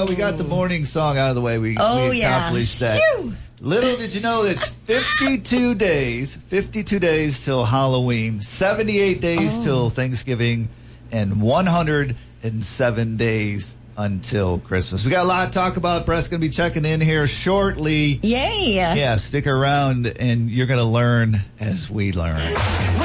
Well, we got the morning song out of the way. We accomplished that. Shoo! Little did you know it's 52 days till Halloween, 78 days till Thanksgiving, and 107 days until Christmas. We got a lot to talk about. Brett's going to be checking in here shortly. Yay! Yeah, stick around and you're going to learn as we learn.